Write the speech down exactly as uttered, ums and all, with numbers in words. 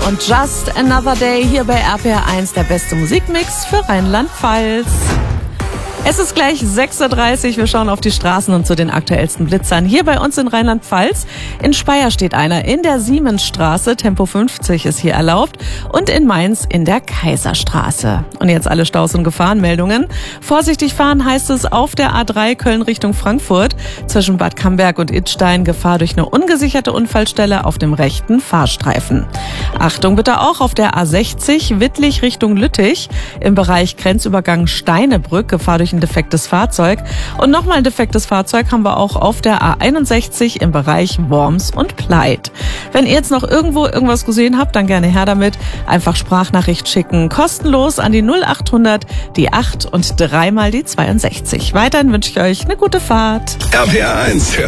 und Just Another Day hier bei R P R eins, der beste Musikmix für Rheinland-Pfalz. Es ist gleich sechs Uhr dreißig, wir schauen auf die Straßen und zu den aktuellsten Blitzern. Hier bei uns in Rheinland-Pfalz, in Speyer steht einer, in der Siemensstraße, Tempo fünfzig ist hier erlaubt und in Mainz in der Kaiserstraße. Und jetzt alle Staus- und Gefahrenmeldungen. Vorsichtig fahren heißt es auf der A drei Köln Richtung Frankfurt, zwischen Bad Camberg und Idstein, Gefahr durch eine ungesicherte Unfallstelle auf dem rechten Fahrstreifen. Achtung bitte auch auf der A sechzig Wittlich Richtung Lüttich, im Bereich Grenzübergang Steinebrück, Gefahr durch ein defektes Fahrzeug. Und nochmal ein defektes Fahrzeug haben wir auch auf der A einundsechzig im Bereich Worms und Pleit. Wenn ihr jetzt noch irgendwo irgendwas gesehen habt, dann gerne her damit. Einfach Sprachnachricht schicken, kostenlos an die null achthundert, die acht und dreimal die zweiundsechzig. Weiterhin wünsche ich euch eine gute Fahrt. R P R eins.